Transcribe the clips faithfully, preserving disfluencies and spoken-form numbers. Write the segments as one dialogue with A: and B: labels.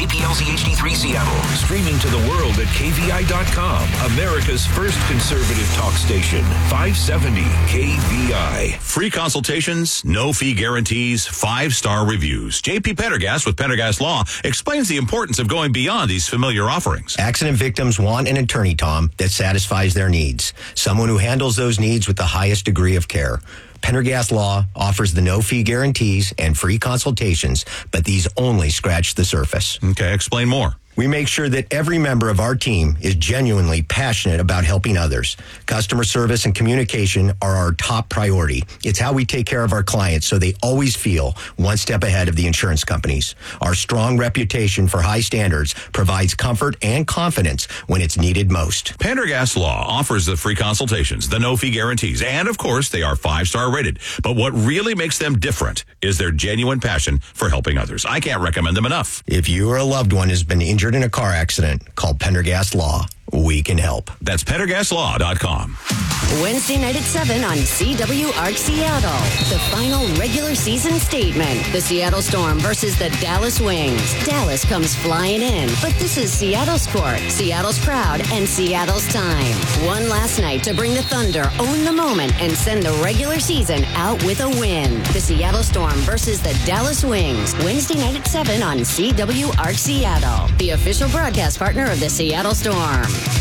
A: K P L Z H D three Seattle. Streaming to the world at K V I dot com. America's first conservative talk station. five seventy K V I.
B: Free consultations, no fee guarantees, five-star reviews. J P Pendergast with Pendergast Law explains the importance of going beyond these familiar offerings.
C: Accident victims want an attorney, Tom, that satisfies their needs. Someone who handles those needs with the highest degree of care. Pendergast Law offers the no-fee guarantees and free consultations, but these only scratch the surface.
B: Okay, explain more.
C: We make sure that every member of our team is genuinely passionate about helping others. Customer service and communication are our top priority. It's how we take care of our clients so they always feel one step ahead of the insurance companies. Our strong reputation for high standards provides comfort and confidence when it's needed most.
B: Pendergast Law offers the free consultations, the no-fee guarantees, and of course, they are five-star rated. But what really makes them different is their genuine passion for helping others. I can't recommend them enough.
C: If you or a loved one has been injured in a car accident, call Pendergast Law. We can help.
B: That's Pendergast Law dot com.
D: Wednesday night at seven on C W Arc Seattle. The final regular season statement. The Seattle Storm versus the Dallas Wings. Dallas comes flying in, but this is Seattle's court, Seattle's crowd, and Seattle's time. One last night to bring the Thunder, own the moment, and send the regular season out with a win. The Seattle Storm versus the Dallas Wings. Wednesday night at seven on C W Arc Seattle. The official broadcast partner of the Seattle Storm.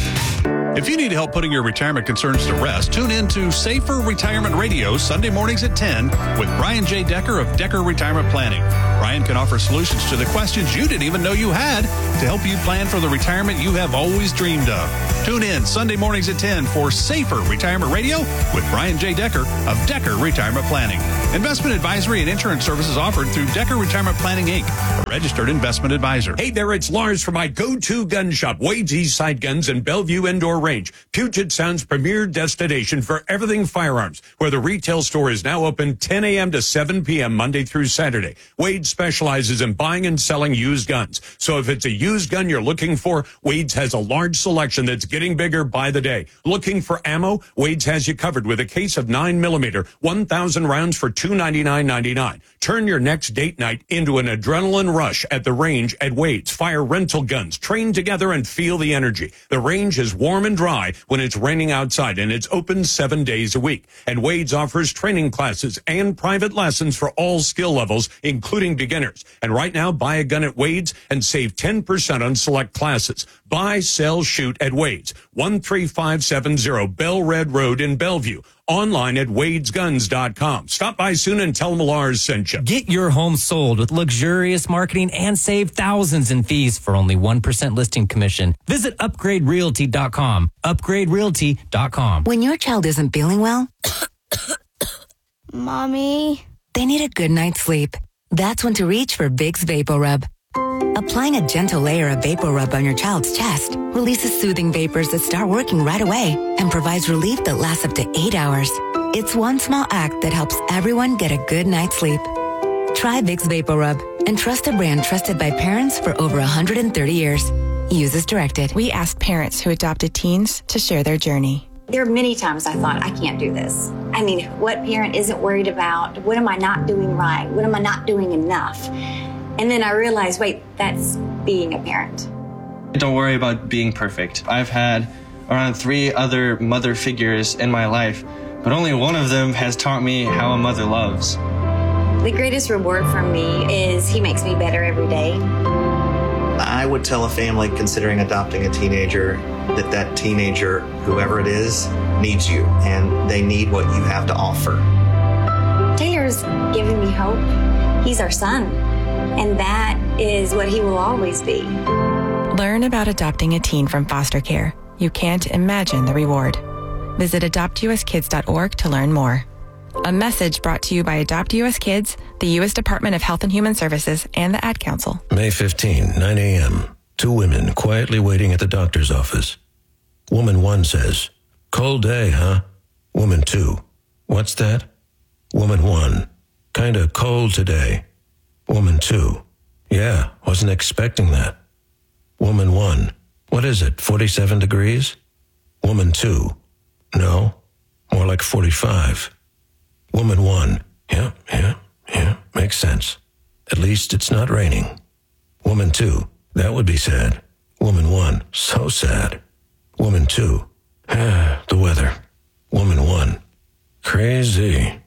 E: If you need help putting your retirement concerns to rest, tune in to Safer Retirement Radio Sunday mornings at ten with Brian J. Decker of Decker Retirement Planning. Brian can offer solutions to the questions you didn't even know you had to help you plan for the retirement you have always dreamed of. Tune in Sunday mornings at ten for Safer Retirement Radio with Brian J. Decker of Decker Retirement Planning. Investment advisory and insurance services offered through Decker Retirement Planning, Incorporated, a registered investment advisor.
F: Hey there, it's Lars from my go-to gun shop, Wade's Eastside Guns in Bellevue Indoor Range, Puget Sound's premier destination for everything firearms, where the retail store is now open ten a.m. to seven p.m. Monday through Saturday. Wade specializes in buying and selling used guns. So if it's a used gun you're looking for, Wade's has a large selection that's getting bigger by the day. Looking for ammo? Wade's has you covered with a case of nine millimeter, one thousand rounds for two hundred ninety-nine ninety-nine. Turn your next date night into an adrenaline rush at the range at Wade's. Fire rental guns. Train together and feel the energy. The range is warm and dry when it's raining outside, and it's open seven days a week. And Wade's offers training classes and private lessons for all skill levels, including beginners. And right now, buy a gun at Wade's and save ten percent on select classes. Buy, sell, shoot at Wade's. one three five seven zero Bell Red Road in Bellevue. Online at wades guns dot com. Stop by soon and tell them Lars sent you.
G: Get your home sold with luxurious marketing and save thousands in fees for only one percent listing commission. Visit upgrade realty dot com. upgrade realty dot com.
H: When your child isn't feeling well,
I: Mommy,
H: they need a good night's sleep. That's when to reach for Vicks VapoRub. Applying a gentle layer of VapoRub on your child's chest releases soothing vapors that start working right away and provides relief that lasts up to eight hours. It's one small act that helps everyone get a good night's sleep. Try Vicks VapoRub and trust a brand trusted by parents for over one hundred thirty years. Use as directed.
J: We asked parents who adopted teens to share their journey.
K: There are many times I thought, I can't do this. I mean, what parent isn't worried about? What am I not doing right? What am I not doing enough? And then I realized, wait, that's being a parent.
L: Don't worry about being perfect. I've had around three other mother figures in my life, but only one of them has taught me how a mother loves.
K: The greatest reward for me is he makes me better every day.
M: I would tell a family considering adopting a teenager that that teenager, whoever it is, needs you, and they need what you have to offer.
K: Taylor's giving me hope. He's our son, and that is what he will always be.
J: Learn about adopting a teen from foster care. You can't imagine the reward. Visit adopt u s kids dot org to learn more. A message brought to you by Adopt U S Kids, the U S Department of Health and Human Services, and the Ad Council.
N: May fifteenth, nine a.m. Two women quietly waiting at the doctor's office. Woman one says, "Cold day, huh?" Woman two, "What's that?" Woman one, "Kinda cold today." Woman two, "Yeah, wasn't expecting that." Woman one, "What is it, forty-seven degrees?" Woman two, "No, more like forty-five." Woman one, "Yeah, yeah, yeah, makes sense. At least it's not raining." Woman two, That would be sad. Woman one, so sad. Woman two, ah, the weather. Woman one, crazy.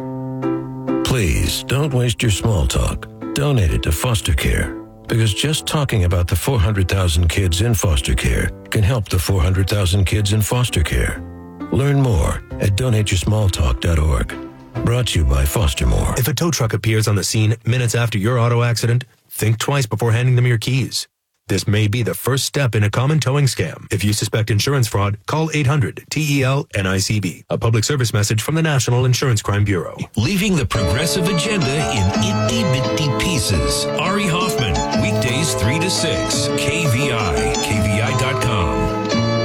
N: Please don't waste your small talk. Donate it to foster care. Because just talking about the four hundred thousand kids in foster care can help the four hundred thousand kids in foster care. Learn more at donate your small talk dot org. Brought to you by Foster More.
I: If a tow truck appears on the scene minutes after your auto accident, think twice before handing them your keys. This may be the first step in a common towing scam. If you suspect insurance fraud, call eight hundred T E L N I C B. A public service message from the National Insurance Crime Bureau.
A: Leaving the progressive agenda in itty-bitty pieces. Ari Hoffman, weekdays three to six, K V I, K V I dot com.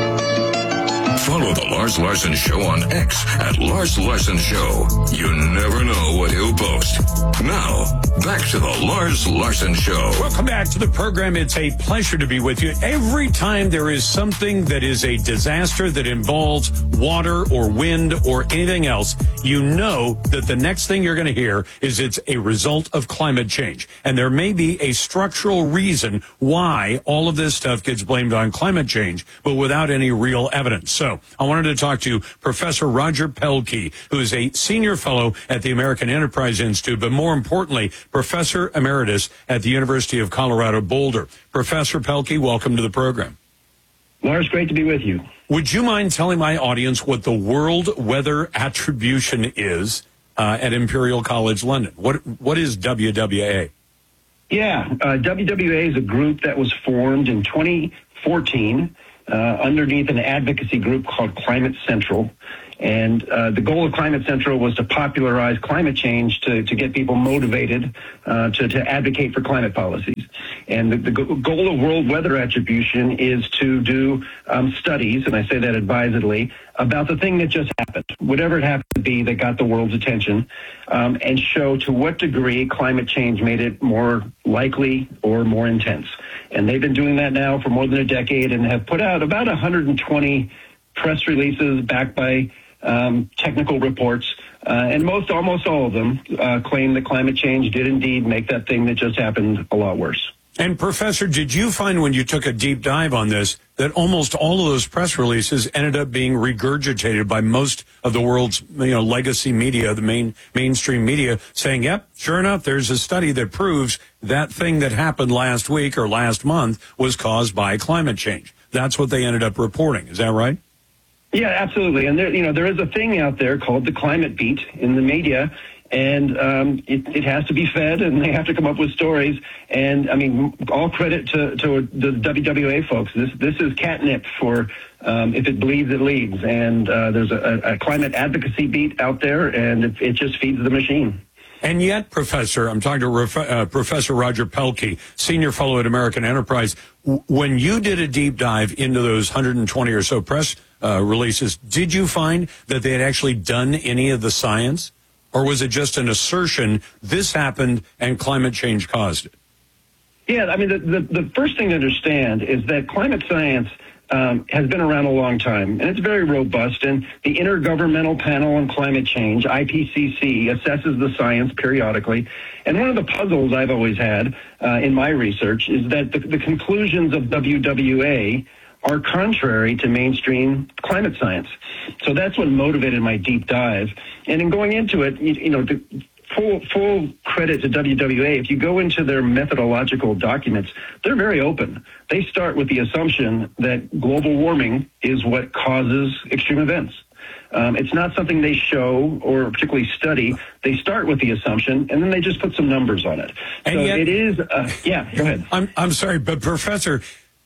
O: Follow The Lars Larson Show on X at Lars Larson Show. You never know what he'll post. Now, back to The Lars Larson Show.
F: Welcome back to the program. It's a pleasure to be with you. Every time there is something that is a disaster that involves water or wind or anything else, you know that the next thing you're going to hear is it's a result of climate change. And there may be a structural reason why all of this stuff gets blamed on climate change, but without any real evidence. So I wanted to talk to Professor Roger Pelkey, who is a senior fellow at the American Enterprise Institute, but more importantly, Professor Emeritus at the University of Colorado Boulder. Professor Pelkey, welcome to the program.
P: Lars, great to be with you.
F: Would you mind telling my audience what the World Weather Attribution is uh, at Imperial College London? What What is W W A?
P: Yeah, uh, W W A is a group that was formed in twenty fourteen uh, underneath an advocacy group called Climate Central. And uh, the goal of Climate Central was to popularize climate change, to, to get people motivated uh, to, to advocate for climate policies. And the, the goal of World Weather Attribution is to do um, studies, and I say that advisedly, about the thing that just happened, whatever it happened to be that got the world's attention, um, and show to what degree climate change made it more likely or more intense. And they've been doing that now for more than a decade and have put out about one hundred twenty press releases backed by Um, technical reports, uh, and most, almost all of them uh, claim that climate change did indeed make that thing that just happened a lot worse.
F: And Professor, did you find when you took a deep dive on this that almost all of those press releases ended up being regurgitated by most of the world's, you know, legacy media, the main mainstream media, saying, yep, sure enough, there's a study that proves that thing that happened last week or last month was caused by climate change. That's what they ended up reporting. Is that right?
P: Yeah, absolutely. And there, you know, there is a thing out there called the climate beat in the media, and um, it, it has to be fed, and they have to come up with stories. And I mean, all credit to, to the W W A folks. This this is catnip for um, if it bleeds, it leads. And uh, there's a, a climate advocacy beat out there, and it, it just feeds the machine.
F: And yet, Professor, I'm talking to uh, Professor Roger Pelkey, Senior Fellow at American Enterprise. W- when you did a deep dive into those one hundred twenty or so press uh, releases, did you find that they had actually done any of the science? Or was it just an assertion, this happened and climate change caused it?
P: Yeah, I mean, the, the, the first thing to understand is that climate science Um, has been around a long time, and it's very robust. And the Intergovernmental Panel on Climate Change, I P C C, assesses the science periodically. And one of the puzzles I've always had uh, in my research is that the, the conclusions of W W A are contrary to mainstream climate science. So that's what motivated my deep dive. And in going into it, you, you know, the, Full, full credit to W W A. If you go into their methodological documents, they're very open. They start with the assumption that global warming is what causes extreme events. Um, it's not something they show or particularly study. They start with the assumption, and then they just put some numbers on it.
F: And
P: so
F: yet,
P: it is, uh, yeah, go ahead.
F: I'm, I'm sorry, but Professor,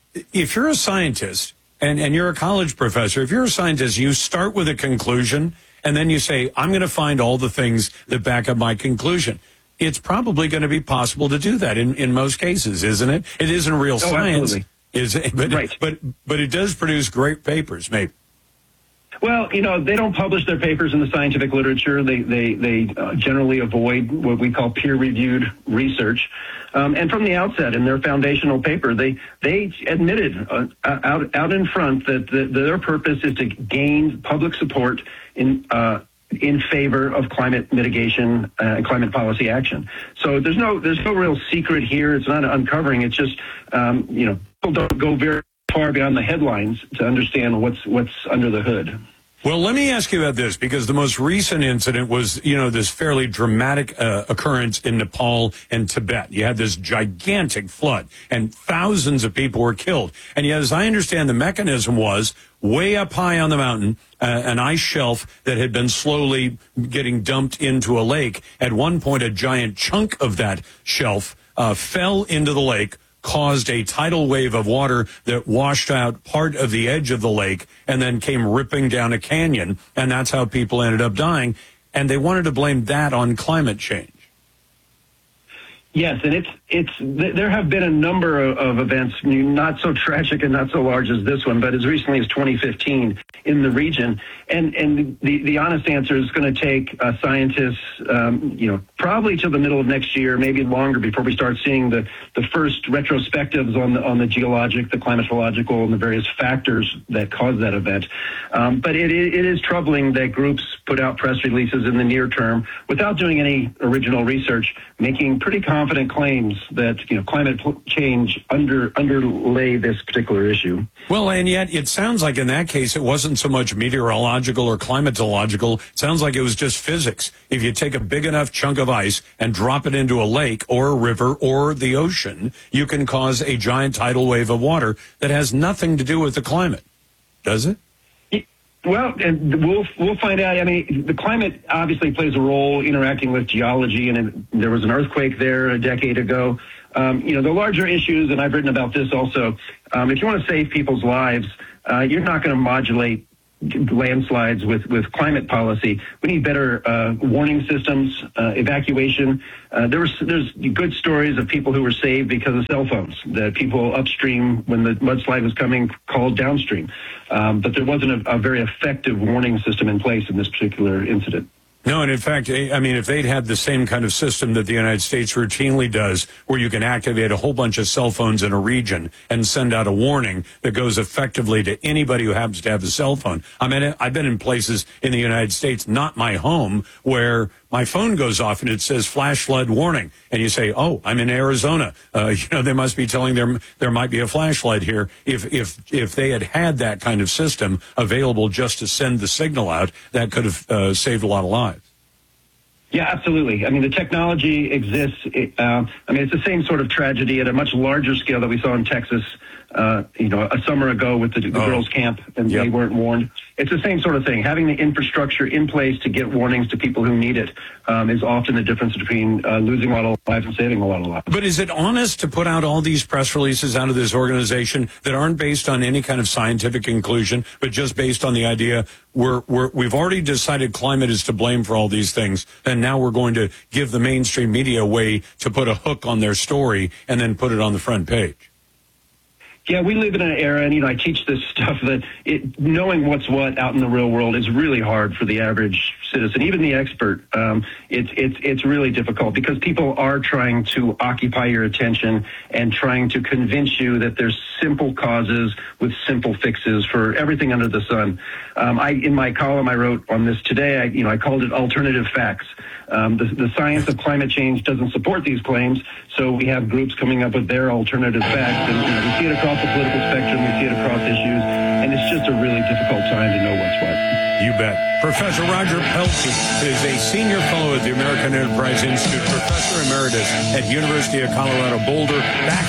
F: if you're a scientist and, and you're a college professor, if you're a scientist, you start with a conclusion, and then you say, I'm going to find all the things that back up my conclusion. It's probably going to be possible to do that in, in most cases, isn't it? It isn't real
P: oh,
F: science,
P: absolutely.
F: is it? But,
P: right.
F: but, but it does produce great papers, maybe.
P: Well, you know, they don't publish their papers in the scientific literature. They they they uh, generally avoid what we call peer-reviewed research. Um, and from the outset, in their foundational paper, they they admitted uh, out out in front that the, their purpose is to gain public support in uh, in favor of climate mitigation uh, and climate policy action. So there's no there's no real secret here. It's not uncovering. It's just um, you know people don't go very far beyond the headlines to understand what's what's under the hood.
F: Well, let me ask you about this, because the most recent incident was, you know, this fairly dramatic uh, occurrence in Nepal and Tibet. You had this gigantic flood, and thousands of people were killed. And yet, as I understand, the mechanism was way up high on the mountain, uh, an ice shelf that had been slowly getting dumped into a lake. At one point, a giant chunk of that shelf uh, fell into the lake, caused a tidal wave of water that washed out part of the edge of the lake and then came ripping down a canyon. And that's how people ended up dying. And they wanted to blame that on climate change.
P: Yes, and it's it's there have been a number of, of events, not so tragic and not so large as this one, but as recently as twenty fifteen in the region. And and the, the honest answer is going to take uh, scientists, um, you know, probably till the middle of next year, maybe longer, before we start seeing the, the first retrospectives on the on the geologic, the climatological, and the various factors that cause that event. Um, but it it is troubling that groups put out press releases in the near term without doing any original research, making pretty confident claims that, you know, climate change under underlay this particular issue.
F: Well, and yet it sounds like in that case it wasn't so much meteorological or climatological. It sounds like it was just physics. If you take a big enough chunk of ice and drop it into a lake or a river or the ocean, you can cause a giant tidal wave of water that has nothing to do with the climate. Does it?
P: Well, and we'll we'll find out. I mean, the climate obviously plays a role interacting with geology, and it, there was an earthquake there a decade ago. Um, you know, the larger issues, and I've written about this also, um, if you want to save people's lives, uh, you're not going to modulate landslides with, with climate policy. We need better uh, warning systems, uh, evacuation. Uh, there was there's good stories of people who were saved because of cell phones, that people upstream when the mudslide was coming called downstream. Um, but there wasn't a, a very effective warning system in place in this particular incident.
F: No, and in fact, I mean, if they'd had the same kind of system that the United States routinely does, where you can activate a whole bunch of cell phones in a region and send out a warning that goes effectively to anybody who happens to have a cell phone. I mean, I've been in places in the United States, not my home, where my phone goes off and it says flash flood warning. And you say, oh, I'm in Arizona. Uh, you know, they must be telling them there might be a flash flood here. If, if, if they had had that kind of system available just to send the signal out, that could have uh, saved a lot of lives.
P: Yeah, absolutely. I mean, the technology exists. It, uh, I mean, it's the same sort of tragedy at a much larger scale that we saw in Texas, uh, you know, a summer ago with the, the oh. girls' camp, and yep. they weren't warned. It's the same sort of thing. Having the infrastructure in place to get warnings to people who need it um, is often the difference between uh, losing a lot of lives and saving a lot of lives.
F: But is it honest to put out all these press releases out of this organization that aren't based on any kind of scientific conclusion, but just based on the idea we're, we're, we've already decided climate is to blame for all these things, and now we're going to give the mainstream media a way to put a hook on their story and then put it on the front page?
P: Yeah, we live in an era, and, you know, I teach this stuff, that it, knowing what's what out in the real world is really hard for the average citizen, even the expert. Um, it's, it's, it's really difficult because people are trying to occupy your attention and trying to convince you that there's simple causes with simple fixes for everything under the sun. Um, I, in my column I wrote on this today, I, you know, I called it alternative facts. Um, the, the science of climate change doesn't support these claims, so we have groups coming up with their alternative facts, and, you know, we see it across the political spectrum, we see it across issues, and it's just a really difficult time to know what's what.
F: You bet. Professor Roger Pelkey is a senior fellow at the American Enterprise Institute, professor emeritus at University of Colorado Boulder. Back